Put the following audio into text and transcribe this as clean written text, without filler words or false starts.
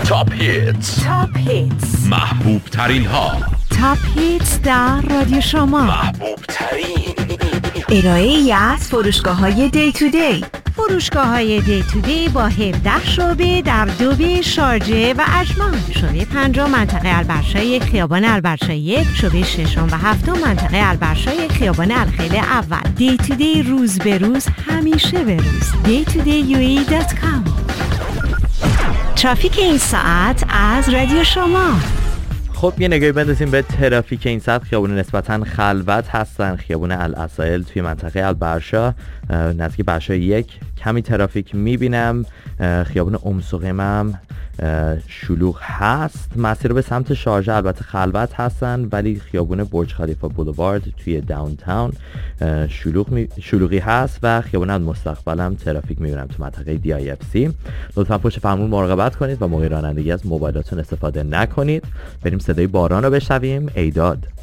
تاپ هیتس محبوب ترین ها. تاپ هیتس در رادیو شما. محبوب ترین ارائه‌ای از فروشگاه‌های دی تو دی. فروشگاه‌های دی تو دی با 17 شعبه در دوبه، شارجه و اجمان. شعبه 5 منطقه البرشای خیابان البرشای 1، شعبه 6 و 7 منطقه البرشای خیابان الخیل اول. دی تو دی روز به روز، همیشه به روز. daytodayue.com. ترافیک این ساعت از رادیو شما. خب یه نگاهی بندازیم به ترافیک این ساعت. خیابون نسبتاً خلوت هستن. خیابون العسایل توی منطقه البرشا نزدیک برشا 1 کمی ترافیک میبینم. خیابون امسوقیم شلوغ هست. مسیر به سمت شارجه البته خلوت هستن، ولی خیابون برج خلیفه بولوارد توی داونتاون شلوغی هست و خیابون المستقبلم ترافیک میبینم تو منطقه DIFC. لطفا پشت فرمون مراقبت کنید و موقع رانندگی از موبایلاتون استفاده نکنید. بریم صدای باران رو بشنویم. ایداد.